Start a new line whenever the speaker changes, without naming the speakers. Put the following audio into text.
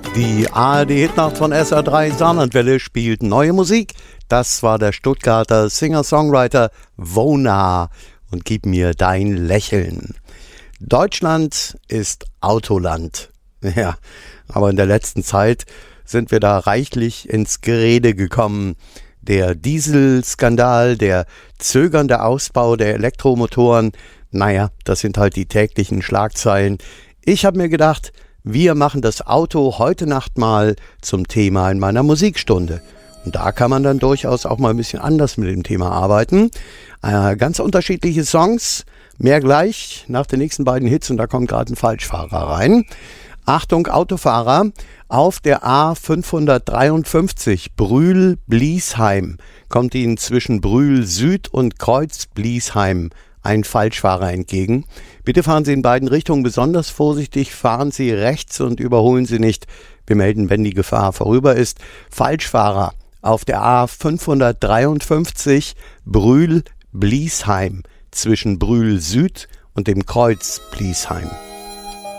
Die ARD-Hitnacht von SR3 Saarlandwelle spielt neue Musik. Das war der Stuttgarter Singer-Songwriter Wona und Gib mir dein Lächeln. Deutschland ist Autoland. Ja, aber in der letzten Zeit sind wir da reichlich ins Gerede gekommen. Der Dieselskandal, der zögernde Ausbau der Elektromotoren, naja, das sind halt die täglichen Schlagzeilen. Ich habe mir gedacht, wir machen das Auto heute Nacht mal zum Thema in meiner Musikstunde. Und da kann man dann durchaus auch mal ein bisschen anders mit dem Thema arbeiten. Ganz unterschiedliche Songs, mehr gleich nach den nächsten beiden Hits und da kommt gerade ein Falschfahrer rein. Achtung, Autofahrer, auf der A553 Brühl-Bliesheim kommt Ihnen zwischen Brühl Süd und Kreuz-Bliesheim ein Falschfahrer entgegen. Bitte fahren Sie in beiden Richtungen besonders vorsichtig, fahren Sie rechts und überholen Sie nicht. Wir melden, wenn die Gefahr vorüber ist. Falschfahrer auf der A553 Brühl-Bliesheim zwischen Brühl Süd und dem Kreuz Bliesheim.